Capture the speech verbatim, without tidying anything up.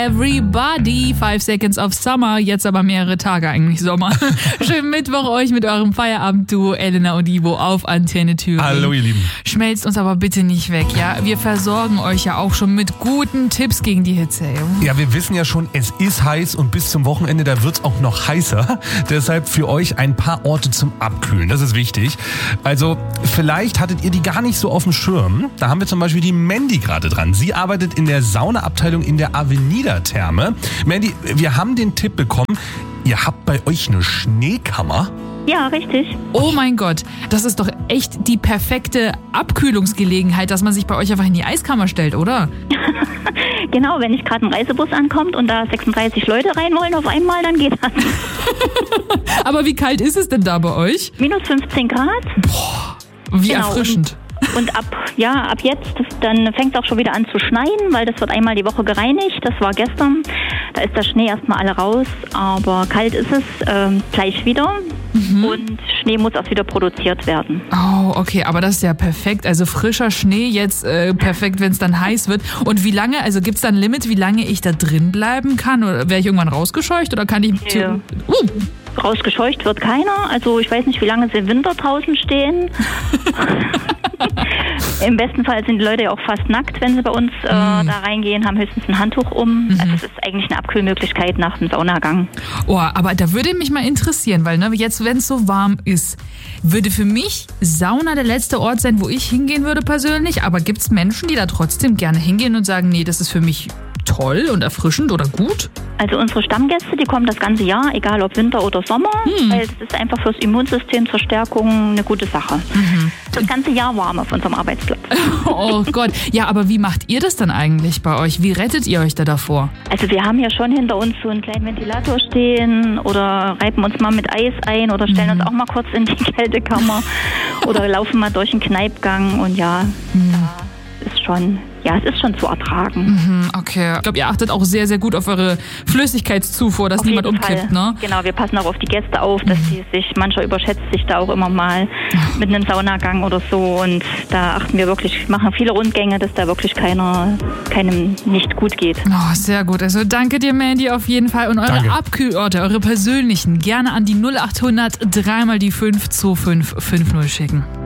Everybody. Five Seconds of Summer. Jetzt aber mehrere Tage eigentlich Sommer. Schönen Mittwoch euch mit eurem Feierabend-Duo Elena und Ivo auf Antenne Thüringen. Hallo ihr Lieben. Schmelzt uns aber bitte nicht weg, ja? Wir versorgen euch ja auch schon mit guten Tipps gegen die Hitze. Jo? Ja, wir wissen ja schon, es ist heiß und bis zum Wochenende, da wird's auch noch heißer. Deshalb für euch ein paar Orte zum Abkühlen. Das ist wichtig. Also vielleicht hattet ihr die gar nicht so auf dem Schirm. Da haben wir zum Beispiel die Mandy gerade dran. Sie arbeitet in der Saunaabteilung in der Avenida-Therme. Mandy, wir haben den Tipp bekommen, ihr habt bei euch eine Schneekammer. Ja, richtig. Oh mein Gott, das ist doch echt die perfekte Abkühlungsgelegenheit, dass man sich bei euch einfach in die Eiskammer stellt, oder? Genau, wenn nicht gerade ein Reisebus ankommt und da sechsunddreißig Leute rein wollen auf einmal, dann geht das. Aber wie kalt ist es denn da bei euch? Minus fünfzehn Grad. Boah, wie Genau, erfrischend. Und ab, ja, ab jetzt, dann fängt es auch schon wieder an zu schneien, weil das wird einmal die Woche gereinigt. Das war gestern. Da ist der Schnee erstmal alle raus, aber kalt ist es ähm, gleich wieder. Mhm. Und Schnee muss auch wieder produziert werden. Oh, okay, aber das ist ja perfekt. Also frischer Schnee jetzt äh, perfekt, wenn es dann heiß wird. Und wie lange, also gibt es da ein Limit, wie lange ich da drin bleiben kann? Oder wäre ich irgendwann rausgescheucht oder kann ich... Ja. Uh. Rausgescheucht wird keiner. Also ich weiß nicht, wie lange sie im Winter draußen stehen. Im besten Fall sind die Leute ja auch fast nackt, wenn sie bei uns äh, mm. da reingehen, haben höchstens ein Handtuch um. Mhm. Also es ist eigentlich eine Abkühlmöglichkeit nach dem Saunagang. Oh, aber da würde mich mal interessieren, weil ne, jetzt, wenn es so warm ist, würde für mich Sauna der letzte Ort sein, wo ich hingehen würde persönlich. Aber gibt es Menschen, die da trotzdem gerne hingehen und sagen, nee, das ist für mich toll und erfrischend oder gut? Also unsere Stammgäste, die kommen das ganze Jahr, egal ob Winter oder Sommer, hm. weil es ist einfach fürs Immunsystem zur Stärkung eine gute Sache. Mhm. Das ganze Jahr warm auf unserem Arbeitsplatz. Oh Gott. Ja, aber wie macht ihr das dann eigentlich bei euch? Wie rettet ihr euch da davor? Also wir haben ja schon hinter uns so einen kleinen Ventilator stehen oder reiben uns mal mit Eis ein oder stellen mhm. uns auch mal kurz in die Kältekammer oder laufen mal durch den Kneipgang und ja, mhm. da ist schon... Ja, es ist schon zu ertragen. Mhm, okay. Ich glaube, ihr achtet auch sehr, sehr gut auf eure Flüssigkeitszufuhr, dass auf niemand jeden umkippt, Fall. Ne? Genau, wir passen auch auf die Gäste auf, dass mhm. die sich, mancher überschätzt sich da auch immer mal mit einem Saunagang oder so und da achten wir wirklich, machen viele Rundgänge, dass da wirklich keiner, keinem nicht gut geht. Oh, sehr gut. Also danke dir, Mandy, auf jeden Fall. Und eure danke. Abkühlorte, eure persönlichen, gerne an die null acht hundert drei mal die fünf zwei fünf fünf null schicken.